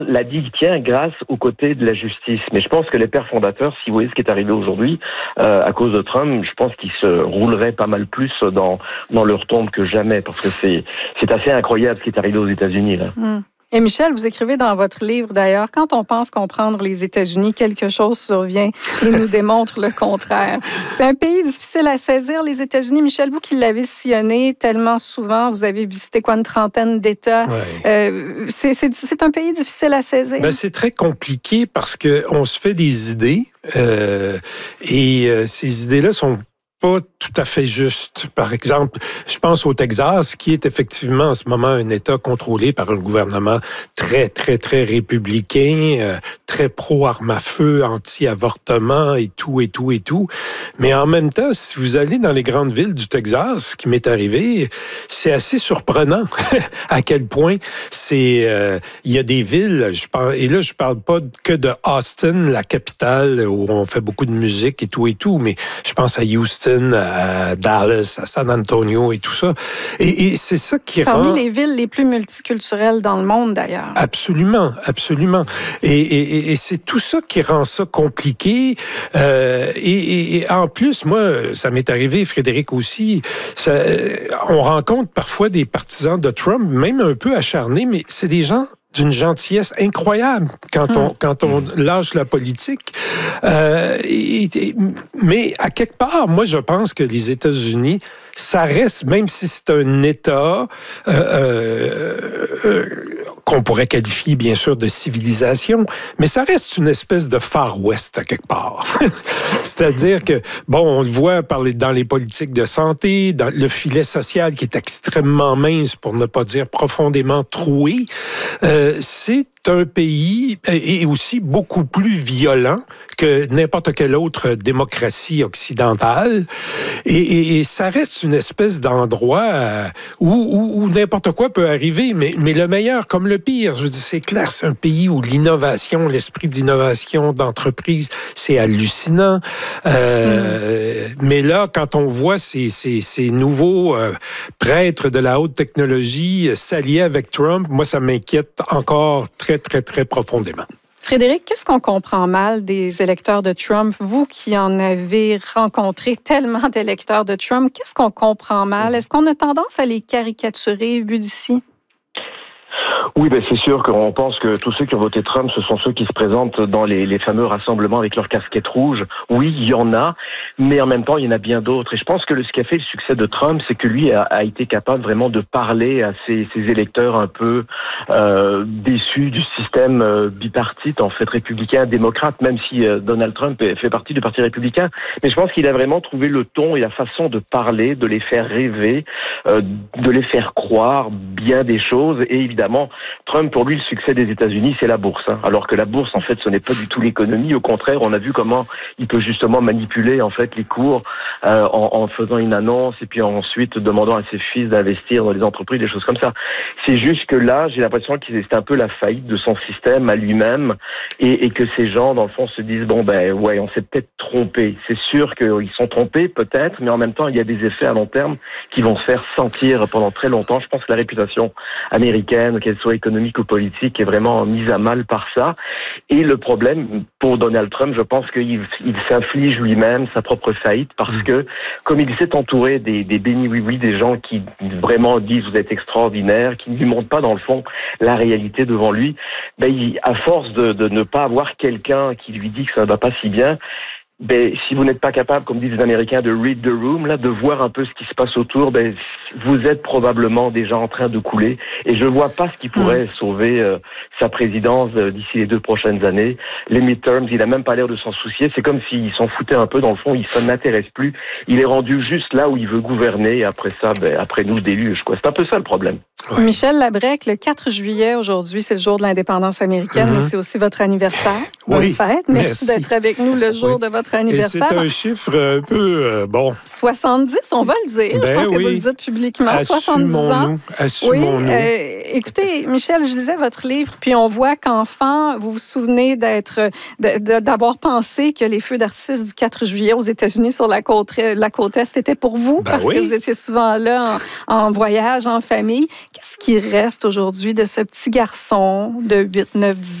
La digue tient grâce aux côtés de la justice. Mais je pense que les pères fondateurs, si vous voyez ce qui est arrivé aujourd'hui, à cause de Trump, je pense qu'ils se rouleraient pas mal plus dans leur tombe que jamais, parce que c'est assez incroyable ce qui est arrivé aux États-Unis, là. Et Michel, vous écrivez dans votre livre, d'ailleurs, quand on pense comprendre les États-Unis, quelque chose survient et nous démontre le contraire. C'est un pays difficile à saisir, les États-Unis. Michel, vous qui l'avez sillonné tellement souvent, vous avez visité une trentaine d'États. Ouais. C'est un pays difficile à saisir. C'est très compliqué parce qu'on se fait des idées et ces idées-là sont pas tout à fait juste. Par exemple, je pense au Texas, qui est effectivement en ce moment un État contrôlé par un gouvernement très, très, très républicain, très pro-armes à feu, anti-avortement et tout. Mais en même temps, si vous allez dans les grandes villes du Texas, ce qui m'est arrivé, c'est assez surprenant à quel point il y a des villes, et là, je parle pas que de Austin, la capitale, où on fait beaucoup de musique et tout, mais je pense à Houston, à Dallas, à San Antonio et tout ça. Et c'est ça qui rend... Parmi les villes les plus multiculturelles dans le monde, d'ailleurs. Absolument. Et c'est tout ça qui rend ça compliqué. Et en plus, moi, ça m'est arrivé, Frédéric aussi, on rencontre parfois des partisans de Trump, même un peu acharnés, mais c'est des gens d'une gentillesse incroyable quand on lâche la politique. Mais à quelque part, moi, je pense que les États-Unis, ça reste, même si c'est un État qu'on pourrait qualifier, bien sûr, de civilisation, mais ça reste une espèce de Far West, à quelque part. C'est-à-dire que, on le voit dans les politiques de santé, dans le filet social qui est extrêmement mince, pour ne pas dire profondément troué. C'est un pays et aussi beaucoup plus violent que n'importe quelle autre démocratie occidentale. Et ça reste une espèce d'endroit où n'importe quoi peut arriver, mais le meilleur comme le pire. Je veux dire, c'est clair, c'est un pays où l'innovation, l'esprit d'innovation, d'entreprise, c'est hallucinant. Mais là, quand on voit ces nouveaux prêtres de la haute technologie s'allier avec Trump, moi, ça m'inquiète encore très, très, très profondément. Frédéric, qu'est-ce qu'on comprend mal des électeurs de Trump? Vous qui en avez rencontré tellement d'électeurs de Trump, qu'est-ce qu'on comprend mal? Est-ce qu'on a tendance à les caricaturer vu d'ici? Oui, c'est sûr qu'on pense que tous ceux qui ont voté Trump, ce sont ceux qui se présentent dans les fameux rassemblements avec leurs casquettes rouges. Oui, il y en a, mais en même temps, il y en a bien d'autres. Et je pense que ce qui a fait le succès de Trump, c'est que lui a été capable vraiment de parler à ses électeurs un peu déçus du système bipartite, en fait, républicain, démocrate, même si Donald Trump fait partie du Parti républicain. Mais je pense qu'il a vraiment trouvé le ton et la façon de parler, de les faire rêver, de les faire croire bien des choses. Et évidemment, Trump, pour lui, le succès des États-Unis, c'est la bourse. Alors que la bourse, en fait, ce n'est pas du tout l'économie. Au contraire, on a vu comment il peut justement manipuler, en fait, les cours en faisant une annonce et puis ensuite demandant à ses fils d'investir dans les entreprises, des choses comme ça. C'est juste que là, j'ai l'impression que c'est un peu la faillite de son système à lui-même et que ces gens, dans le fond, se disent, on s'est peut-être trompé. C'est sûr qu'ils sont trompés, peut-être, mais en même temps, il y a des effets à long terme qui vont se faire sentir pendant très longtemps. Je pense que la réputation américaine, qu'elle soit économique ou politique, est vraiment mise à mal par ça. Et le problème pour Donald Trump, je pense qu'il s'inflige lui-même sa propre faillite parce que, comme il s'est entouré des bénis oui-oui, des gens qui vraiment disent vous êtes extraordinaire, qui ne lui montrent pas dans le fond la réalité devant lui, à force de ne pas avoir quelqu'un qui lui dit que ça ne va pas si bien, si vous n'êtes pas capable, comme disent les Américains, de read the room, là, de voir un peu ce qui se passe autour, vous êtes probablement déjà en train de couler. Et je vois pas ce qui pourrait sauver sa présidence d'ici les 2 prochaines années. Les midterms, il a même pas l'air de s'en soucier. C'est comme s'il s'en foutait un peu dans le fond. Il s'en intéresse plus. Il est rendu juste là où il veut gouverner. Et après ça, après nous, déluge, quoi. C'est un peu ça le problème. Ouais. Michel Labrec, le 4 juillet, aujourd'hui, c'est le jour de l'indépendance américaine, mais c'est aussi votre anniversaire. Bonne fête. Merci d'être avec nous le jour de votre votre anniversaire. Et c'est un chiffre un peu, bon... 70, on va le dire. Je pense que vous le dites publiquement. 70 ans. Assumons-nous. Oui, écoutez, Michel, je lisais votre livre, puis on voit qu'enfant, vous vous souvenez d'avoir pensé que les feux d'artifice du 4 juillet aux États-Unis sur la côte Est étaient pour vous, parce que vous étiez souvent là en voyage, en famille. Qu'est-ce qui reste aujourd'hui de ce petit garçon de 8, 9, 10